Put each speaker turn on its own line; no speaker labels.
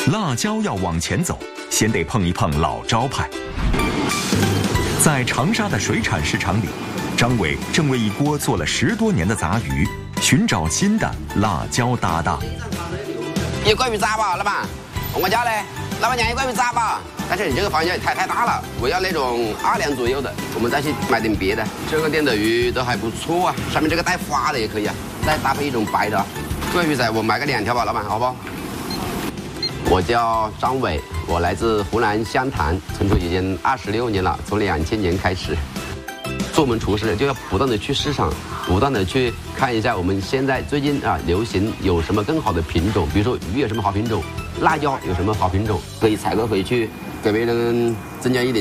辣椒要往前走，先得碰一碰老招牌。在长沙的水产市场里，张伟正为一锅做了10多年的杂鱼寻找新的辣椒搭档。
一块鱼杂吧，老板。我家嘞，老板娘一块鱼杂吧。但是你这个房间太大了，我要那种2两左右的，我们再去买点别的。这个店的鱼都还不错啊，上面这个带花的也可以啊，再搭配一种白的。这个鱼仔我买个2条吧，老板，好不好？我叫张伟，我来自湖南湘潭，存储已经26年了，从2000年开始。做我们厨师就要不断的去市场，不断的去看一下我们现在最近流行有什么更好的品种，比如说鱼有什么好品种，辣椒有什么好品种，可以采购回去给别人增加一点